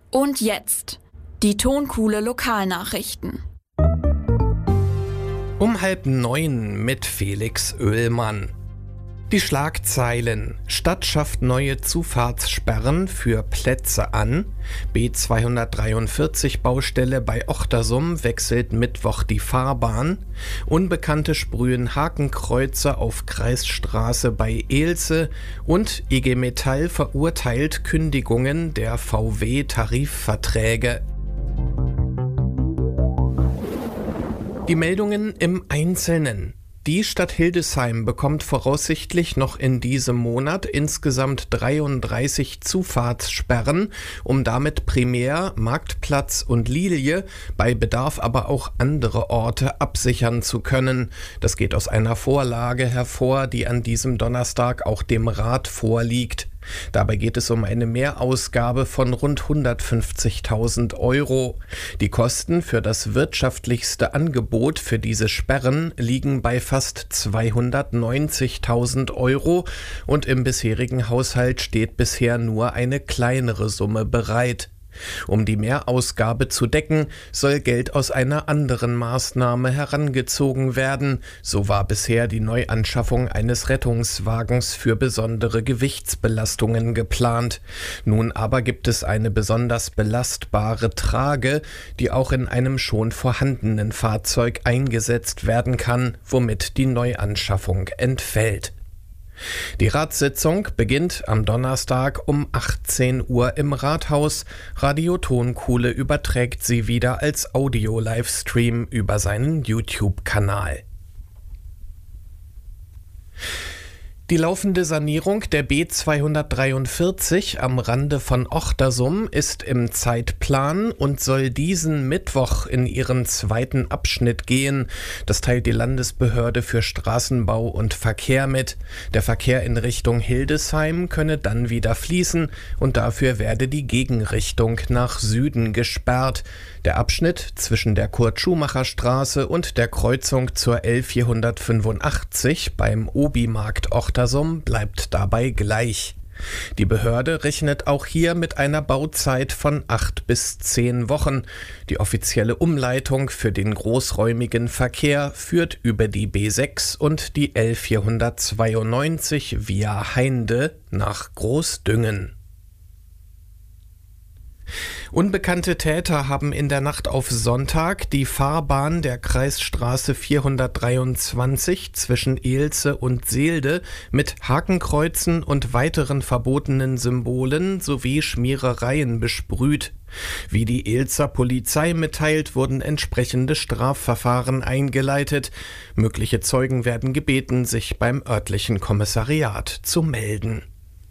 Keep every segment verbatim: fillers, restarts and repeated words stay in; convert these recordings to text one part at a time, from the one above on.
Und jetzt die Tonkuhle Lokalnachrichten. Um halb neun mit Felix Oehlmann. Die Schlagzeilen: Stadt schafft neue Zufahrtssperren für Plätze an. B zweihundertdreiundvierzig Baustelle bei Ochtersum wechselt Mittwoch die Fahrbahn. Unbekannte sprühen Hakenkreuze auf Kreisstraße bei Ehlse. Und I G Metall verurteilt Kündigungen der V W-Tarifverträge. Die Meldungen im Einzelnen. Die Stadt Hildesheim bekommt voraussichtlich noch in diesem Monat insgesamt dreiunddreißig Zufahrtssperren, um damit primär Marktplatz und Lilie, bei Bedarf aber auch andere Orte absichern zu können. Das geht aus einer Vorlage hervor, die an diesem Donnerstag auch dem Rat vorliegt. Dabei geht es um eine Mehrausgabe von rund hundertfünfzigtausend Euro. Die Kosten für das wirtschaftlichste Angebot für diese Sperren liegen bei fast zweihundertneunzigtausend Euro und im bisherigen Haushalt steht bisher nur eine kleinere Summe bereit. Um die Mehrausgabe zu decken, soll Geld aus einer anderen Maßnahme herangezogen werden. So war bisher die Neuanschaffung eines Rettungswagens für besondere Gewichtsbelastungen geplant. Nun aber gibt es eine besonders belastbare Trage, die auch in einem schon vorhandenen Fahrzeug eingesetzt werden kann, womit die Neuanschaffung entfällt. Die Ratssitzung beginnt am Donnerstag um achtzehn Uhr im Rathaus. Radio Tonkuhle überträgt sie wieder als Audio-Livestream über seinen YouTube-Kanal. Die laufende Sanierung der B zweihundertdreiundvierzig am Rande von Ochtersum ist im Zeitplan und soll diesen Mittwoch in ihren zweiten Abschnitt gehen. Das teilt die Landesbehörde für Straßenbau und Verkehr mit. Der Verkehr in Richtung Hildesheim könne dann wieder fließen und dafür werde die Gegenrichtung nach Süden gesperrt. Der Abschnitt zwischen der Kurt-Schumacher-Straße und der Kreuzung zur L vierhundertfünfundachtzig beim Obi-Markt Ochtersum bleibt dabei gleich. Die Behörde rechnet auch hier mit einer Bauzeit von acht bis zehn Wochen. Die offizielle Umleitung für den großräumigen Verkehr führt über die B sechs und die L vierhundertzweiundneunzig via Hainde nach Großdüngen. Unbekannte Täter haben in der Nacht auf Sonntag die Fahrbahn der Kreisstraße vierhundertdreiundzwanzig zwischen Ehlse und Seelde mit Hakenkreuzen und weiteren verbotenen Symbolen sowie Schmierereien besprüht. Wie die Ehlser Polizei mitteilt, wurden entsprechende Strafverfahren eingeleitet. Mögliche Zeugen werden gebeten, sich beim örtlichen Kommissariat zu melden.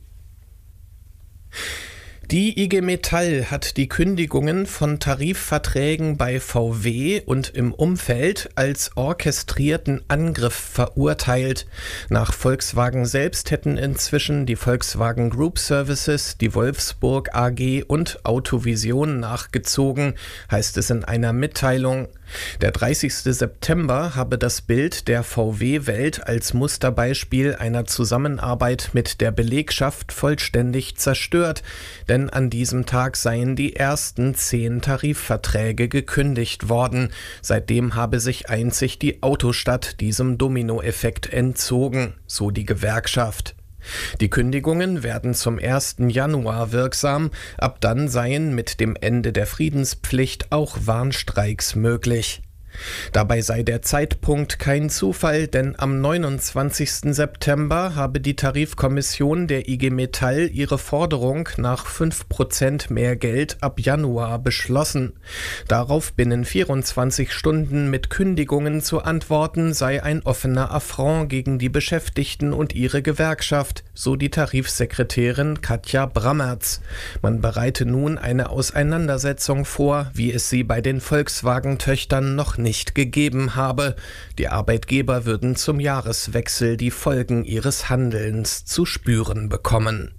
Die I G Metall hat die Kündigungen von Tarifverträgen bei V W und im Umfeld als orchestrierten Angriff verurteilt. Nach Volkswagen selbst hätten inzwischen die Volkswagen Group Services, die Wolfsburg A G und Autovision nachgezogen, heißt es in einer Mitteilung. Der dreißigste September habe das Bild der V W-Welt als Musterbeispiel einer Zusammenarbeit mit der Belegschaft vollständig zerstört, denn an diesem Tag seien die ersten zehn Tarifverträge gekündigt worden. Seitdem habe sich einzig die Autostadt diesem Dominoeffekt entzogen, so die Gewerkschaft. Die Kündigungen werden zum ersten Januar wirksam, ab dann seien mit dem Ende der Friedenspflicht auch Warnstreiks möglich. Dabei sei der Zeitpunkt kein Zufall, denn am neunundzwanzigsten September habe die Tarifkommission der I G Metall ihre Forderung nach fünf Prozent mehr Geld ab Januar beschlossen. Darauf binnen vierundzwanzig Stunden mit Kündigungen zu antworten, sei ein offener Affront gegen die Beschäftigten und ihre Gewerkschaft, so die Tarifsekretärin Katja Brammertz. Man bereite nun eine Auseinandersetzung vor, wie es sie bei den Volkswagen-Töchtern noch nicht nicht gegeben habe. Die Arbeitgeber würden zum Jahreswechsel die Folgen ihres Handelns zu spüren bekommen.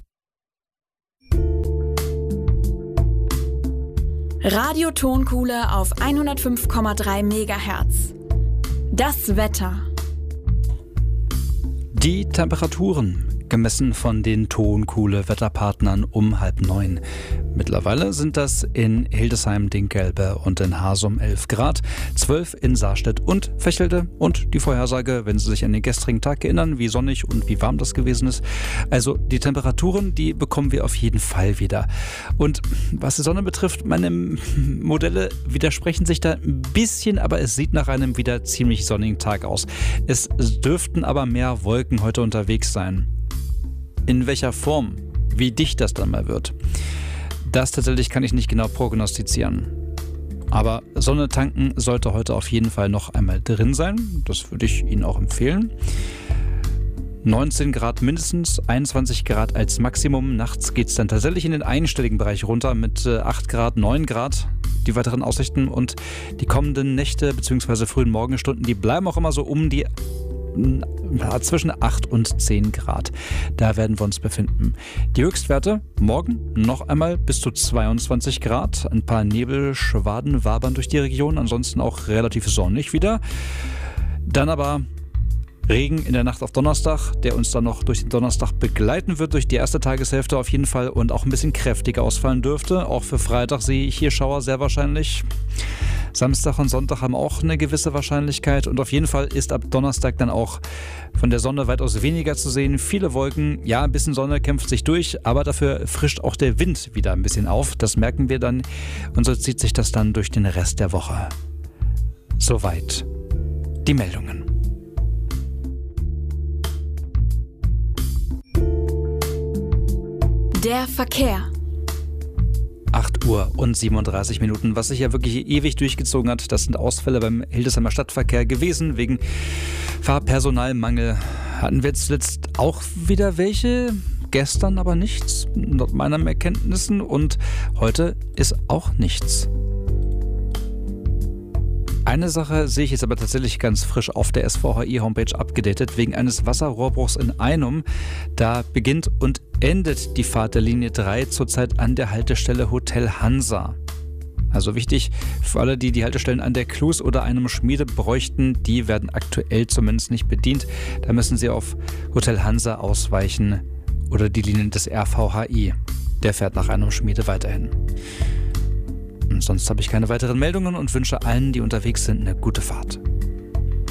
Radio Tonkuhle auf hundertfünf Komma drei Megahertz. Das Wetter. Die Temperaturen. gemessen von den Tonkuhle-Wetterpartnern um halb neun. Mittlerweile sind das in Hildesheim, Dinkgelbe und in Hasum elf Grad, zwölf in Saarstedt und Vechelde und die Vorhersage, wenn Sie sich an den gestrigen Tag erinnern, wie sonnig und wie warm das gewesen ist. Also die Temperaturen, die bekommen wir auf jeden Fall wieder. Und was die Sonne betrifft, meine Modelle widersprechen sich da ein bisschen, aber es sieht nach einem wieder ziemlich sonnigen Tag aus. Es dürften aber mehr Wolken heute unterwegs sein. In welcher Form, wie dicht das dann mal wird, das tatsächlich kann ich nicht genau prognostizieren. Aber Sonne tanken sollte heute auf jeden Fall noch einmal drin sein. Das würde ich Ihnen auch empfehlen. neunzehn Grad mindestens, einundzwanzig Grad als Maximum. Nachts geht es dann tatsächlich in den einstelligen Bereich runter mit acht Grad, neun Grad. Die weiteren Aussichten und die kommenden Nächte bzw. frühen Morgenstunden, die bleiben auch immer so um die ja, zwischen acht und zehn Grad. Da werden wir uns befinden. Die Höchstwerte morgen noch einmal bis zu zweiundzwanzig Grad. Ein paar Nebelschwaden wabern durch die Region, ansonsten auch relativ sonnig wieder. Dann aber Regen in der Nacht auf Donnerstag, der uns dann noch durch den Donnerstag begleiten wird, durch die erste Tageshälfte auf jeden Fall und auch ein bisschen kräftiger ausfallen dürfte. Auch für Freitag sehe ich hier Schauer sehr wahrscheinlich. Samstag und Sonntag haben auch eine gewisse Wahrscheinlichkeit und auf jeden Fall ist ab Donnerstag dann auch von der Sonne weitaus weniger zu sehen. Viele Wolken, ja, ein bisschen Sonne kämpft sich durch, aber dafür frischt auch der Wind wieder ein bisschen auf. Das merken wir dann und so zieht sich das dann durch den Rest der Woche. Soweit die Meldungen. Der Verkehr. acht Uhr und siebenunddreißig Minuten, was sich ja wirklich ewig durchgezogen hat. Das sind Ausfälle beim Hildesheimer Stadtverkehr gewesen. Wegen Fahrpersonalmangel hatten wir zuletzt auch wieder welche. Gestern aber nichts, nach meinen Erkenntnissen. Und heute ist auch nichts. Eine Sache sehe ich jetzt aber tatsächlich ganz frisch auf der S V H I-Homepage abgedatet, wegen eines Wasserrohrbruchs in Einum. Da beginnt und endet die Fahrt der Linie drei zurzeit an der Haltestelle Hotel Hansa. Also wichtig für alle, die die Haltestellen an der Klus oder einem Schmiede bräuchten, die werden aktuell zumindest nicht bedient. Da müssen Sie auf Hotel Hansa ausweichen oder die Linien des R V H I. Der fährt nach einem Schmiede weiterhin. Und sonst habe ich keine weiteren Meldungen und wünsche allen, die unterwegs sind, eine gute Fahrt.